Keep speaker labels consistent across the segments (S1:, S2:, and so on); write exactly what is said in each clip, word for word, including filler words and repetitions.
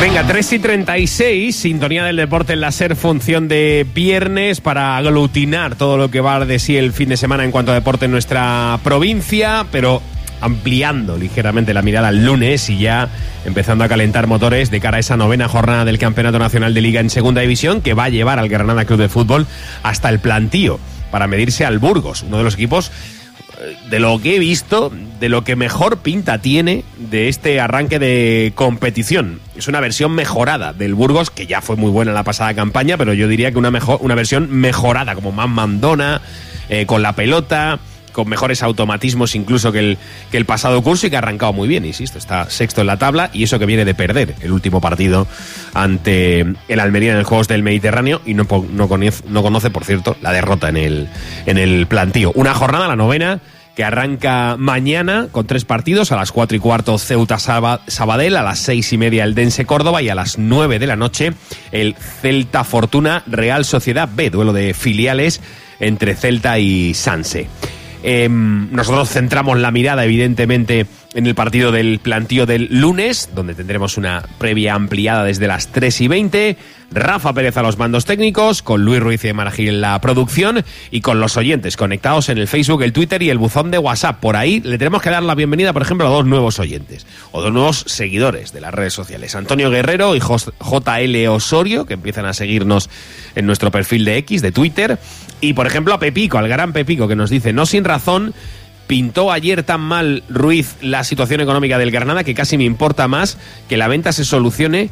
S1: Venga, tres y treinta y seis, sintonía del deporte en la SER, función de viernes para aglutinar todo lo que va de sí el fin de semana en cuanto a deporte en nuestra provincia, pero ampliando ligeramente la mirada al lunes y ya empezando a calentar motores de cara a esa novena jornada del Campeonato Nacional de Liga en Segunda División, que va a llevar al Granada Club de Fútbol hasta el plantío para medirse al Burgos, uno de los equipos, de lo que he visto, de lo que mejor pinta tiene de este arranque de competición. Es una versión mejorada del Burgos, que ya fue muy buena en la pasada campaña, pero yo diría que una mejor, una versión mejorada, como más mandona, eh, con la pelota, con mejores automatismos incluso que el, que el pasado curso, y que ha arrancado muy bien, insisto, está sexto en la tabla, y eso que viene de perder el último partido ante el Almería en el Juegos del Mediterráneo, y no, no, conoce, no conoce, por cierto, la derrota en el, en el plantío. Una jornada, la novena, que arranca mañana con tres partidos: a las cuatro y cuarto Ceuta Sabadell, a las seis y media el Dense Córdoba, y a las nueve de la noche el Celta Fortuna Real Sociedad B, duelo de filiales entre Celta y Sanse. Eh, nosotros centramos la mirada evidentemente en el partido del plantío del lunes, donde tendremos una previa ampliada desde las tres y veinte. Rafa Pérez a los mandos técnicos, con Luis Ruiz y Maragil en la producción, y con los oyentes conectados en el Facebook, el Twitter y el buzón de WhatsApp. Por ahí le tenemos que dar la bienvenida, por ejemplo, a dos nuevos oyentes o dos nuevos seguidores de las redes sociales: Antonio Guerrero y J L Osorio, que empiezan a seguirnos en nuestro perfil de X, de Twitter. Y, por ejemplo, a Pepico, al gran Pepico, que nos dice: no sin razón pintó ayer tan mal Ruiz la situación económica del Granada, que casi me importa más que la venta se solucione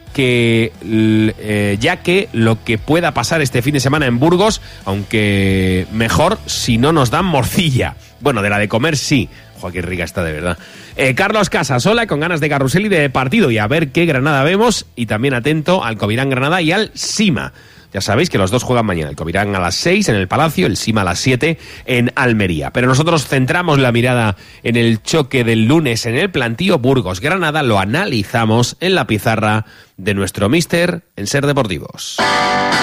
S1: que eh, ya que lo que pueda pasar este fin de semana en Burgos, aunque mejor si no nos dan morcilla. Bueno, de la de comer sí. Joaquín Riga está de verdad. Eh, Carlos Casasola, con ganas de carrusel y de partido, y a ver qué Granada vemos, y también atento al Covirán Granada y al Sima. Ya sabéis que los dos juegan mañana, el Covirán a las seis en el Palacio, el Sima a las siete en Almería. Pero nosotros centramos la mirada en el choque del lunes en el plantío Burgos-Granada, lo analizamos en la pizarra de nuestro míster en SER Deportivos.